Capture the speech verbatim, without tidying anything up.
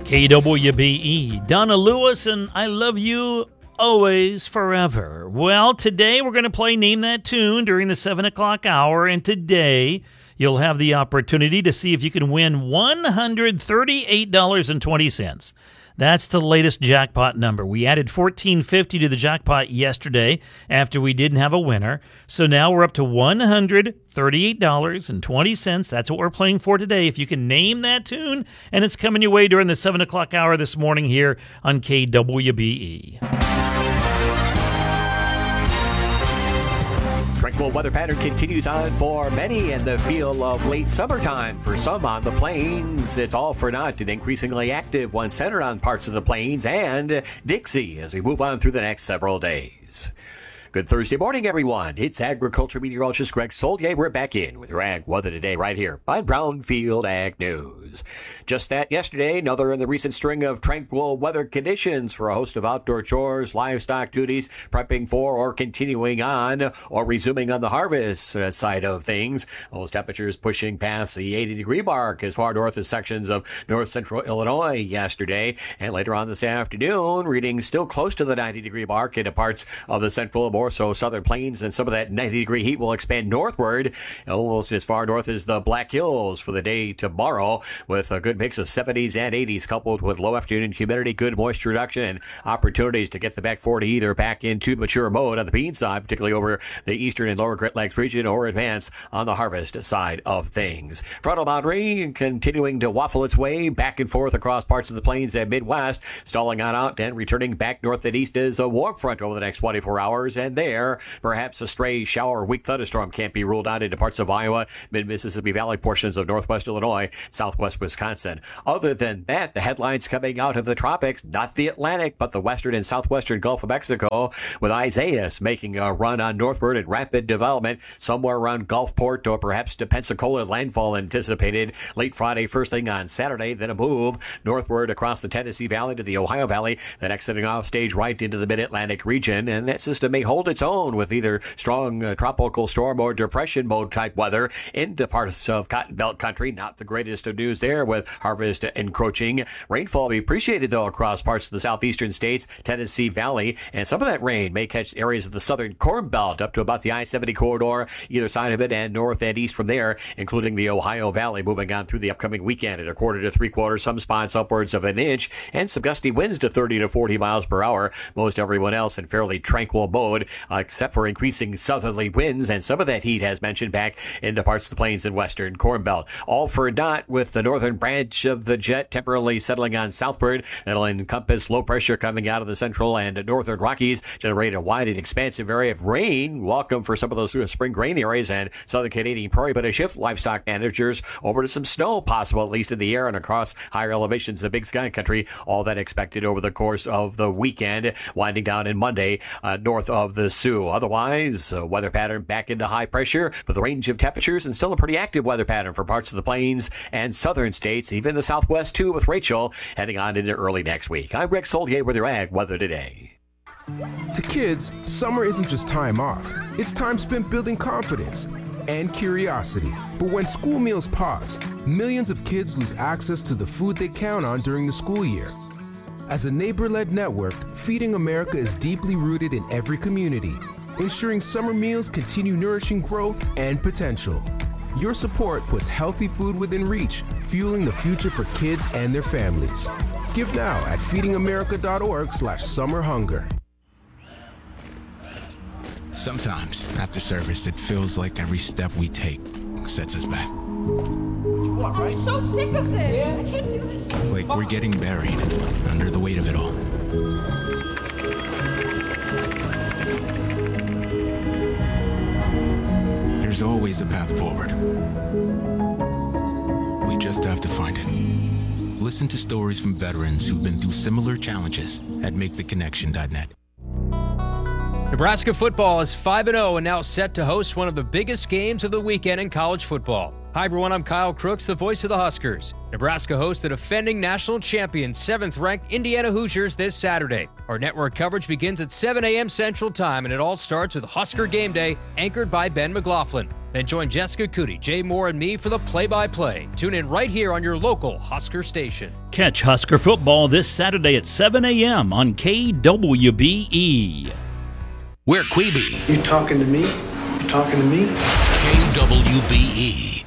K W B E, Donna Lewis, and I Love You Always Forever. Well, today we're going to play Name That Tune during the seven o'clock hour, and today you'll have the opportunity to see if you can win one hundred thirty-eight dollars and twenty cents. That's the latest jackpot number. We added fourteen fifty to the jackpot yesterday after we didn't have a winner. So now we're up to one hundred thirty-eight dollars and twenty cents. That's what we're playing for today. If you can name that tune, and it's coming your way during the seven o'clock hour this morning here on K W B E. Tranquil weather pattern continues on for many in the feel of late summertime. For some on the plains, it's all for naught and increasingly active one centered on parts of the plains and Dixie as we move on through the next several days. Good Thursday morning, everyone. It's agriculture meteorologist Greg Solier. We're back in with your ag weather today right here on Brownfield Ag News. Just that yesterday, another in the recent string of tranquil weather conditions for a host of outdoor chores, livestock duties, prepping for or continuing on or resuming on the harvest uh, side of things. Those temperatures pushing past the eighty degree mark as far north as sections of north central Illinois yesterday. And later on this afternoon, reading still close to the ninety degree mark into parts of the central more so southern plains, and some of that ninety degree heat will expand northward almost as far north as the Black Hills for the day tomorrow, with a good mix of seventies and eighties coupled with low afternoon humidity, good moisture reduction, and opportunities to get the back forty either back into mature mode on the bean side, particularly over the eastern and lower Great Lakes region, or advance on the harvest side of things. Frontal boundary continuing to waffle its way back and forth across parts of the plains and Midwest, stalling on out and returning back north and east as a warm front over the next twenty-four hours. And there, perhaps a stray shower or weak thunderstorm can't be ruled out into parts of Iowa, mid-Mississippi Valley portions of northwest Illinois, southwest Wisconsin. Other than that, the headlines coming out of the tropics, not the Atlantic, but the western and southwestern Gulf of Mexico, with Isaias making a run on northward in rapid development somewhere around Gulfport or perhaps to Pensacola. Landfall anticipated late Friday, first thing on Saturday, then a move northward across the Tennessee Valley to the Ohio Valley, then exiting off stage right into the mid-Atlantic region, and that system may hold its own with either strong uh, tropical storm or depression mode type weather into parts of Cotton Belt country. Not the greatest of news there, with harvest encroaching. Rainfall will be appreciated though across parts of the southeastern states, Tennessee Valley, and some of that rain may catch areas of the southern Corn Belt up to about the I seventy corridor, either side of it, and north and east from there, including the Ohio Valley, moving on through the upcoming weekend at a quarter to three quarters, some spots upwards of an inch, and some gusty winds to thirty to forty miles per hour. Most everyone else in fairly tranquil mode, uh, except for increasing southerly winds, and some of that heat has mentioned back into parts of the plains and western Corn Belt. All for naught, with the northern branch of the jet temporarily settling on southward. That'll encompass low pressure coming out of the central and northern Rockies, generate a wide and expansive area of rain. Welcome for some of those spring grain areas and southern Canadian prairie, but a shift livestock managers over to some snow possible, at least in the air and across higher elevations of Big Sky country. All that expected over the course of the weekend, winding down in Monday uh, north of the Sioux. Otherwise, a weather pattern back into high pressure with a range of temperatures, and still a pretty active weather pattern for parts of the plains and southern states, even the southwest too, with Rachel heading on into early next week. I'm Greg Solier with your Ag Weather Today. To kids, summer isn't just time off. It's time spent building confidence and curiosity. But when school meals pause, millions of kids lose access to the food they count on during the school year. As a neighbor-led network, Feeding America is deeply rooted in every community, ensuring summer meals continue nourishing growth and potential. Your support puts healthy food within reach, fueling the future for kids and their families. Give now at feeding america dot org slash summer hunger. Sometimes, after service, it feels like every step we take sets us back. I'm so sick of this. I can't do this. Like we're getting buried under the weight of it all. There's always a path forward. We just have to find it. Listen to stories from veterans who've been through similar challenges at make the connection dot net. Nebraska football is five and oh and now set to host one of the biggest games of the weekend in college football. Hi everyone, I'm Kyle Crooks, the voice of the Huskers. Nebraska hosts the defending national champion, seventh-ranked Indiana Hoosiers this Saturday. Our network coverage begins at seven a.m. Central Time, and it all starts with Husker Game Day, anchored by Ben McLaughlin. Then join Jessica Cootie, Jay Moore, and me for the play-by-play. Tune in right here on your local Husker station. Catch Husker football this Saturday at seven a.m. on K W B E. We're Queeby. You talking to me? You talking to me? K W B E.